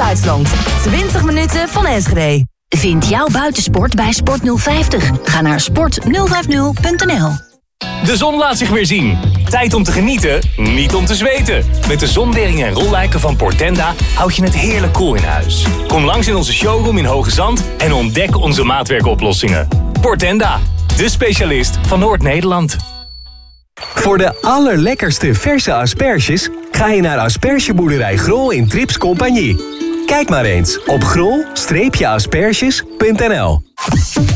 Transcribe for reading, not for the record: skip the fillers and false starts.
Duitsland. 20 minuten van Enschede. Vind jouw buitensport bij Sport 050. Ga naar sport050.nl. De zon laat zich weer zien. Tijd om te genieten, niet om te zweten. Met de zonwering en rolluiken van Portenda houd je het heerlijk koel in huis. Kom langs in onze showroom in Hoge Zand en ontdek onze maatwerkoplossingen. Portenda, de specialist van Noord-Nederland. Voor de allerlekkerste verse asperges ga je naar Aspergeboerderij Grol in Trips Compagnie. Kijk maar eens op grol-asperges.nl.